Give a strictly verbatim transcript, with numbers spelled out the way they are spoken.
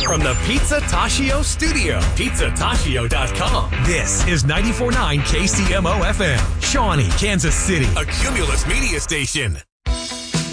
from the Pizza Tashio studio, pizza tashio dot com. This is ninety-four point nine K C M O F M, Shawnee, Kansas City, a Cumulus media station.